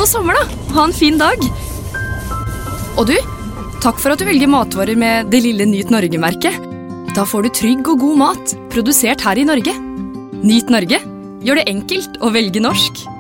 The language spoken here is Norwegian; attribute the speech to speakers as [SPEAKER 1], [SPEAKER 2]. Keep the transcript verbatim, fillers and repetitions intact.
[SPEAKER 1] God sommer da, ha en fin dag. Og du, takk for at du velger matvarer med det lille Nyt Norge-merket. Da får du trygg og god mat, produsert her i Norge. Nyt Norge, gjør det enkelt å velge norsk.